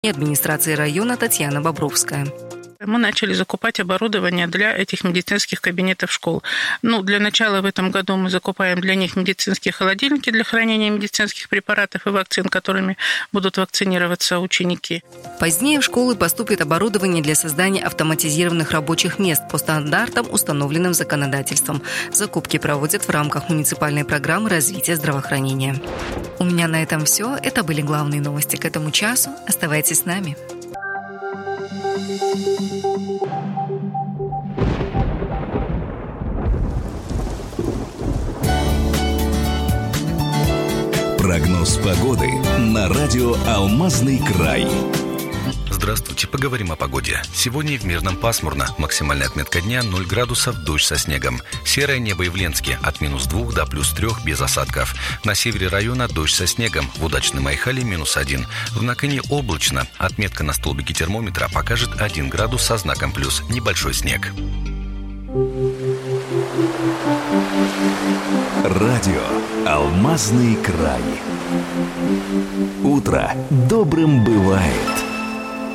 и администрации района Татьяна Бобровская. Мы начали закупать оборудование для этих медицинских кабинетов школ. Для начала в этом году мы закупаем для них медицинские холодильники для хранения медицинских препаратов и вакцин, которыми будут вакцинироваться ученики. Позднее в школы поступит оборудование для создания автоматизированных рабочих мест по стандартам, установленным законодательством. Закупки проводят в рамках муниципальной программы развития здравоохранения. У меня на этом все. Это были главные новости к этому часу. Оставайтесь с нами. Прогноз погоды на радио «Алмазный край». Здравствуйте, поговорим о погоде. Сегодня в Мирном пасмурно. Максимальная отметка дня 0 градусов, дождь со снегом. Серое небо и в Ленске от -2 до +3 без осадков. На севере района дождь со снегом. В Удачном Айхале -1. В Накане облачно. Отметка на столбике термометра покажет 1 градус со знаком плюс. Небольшой снег. Радио «Алмазный край». Утро добрым бывает.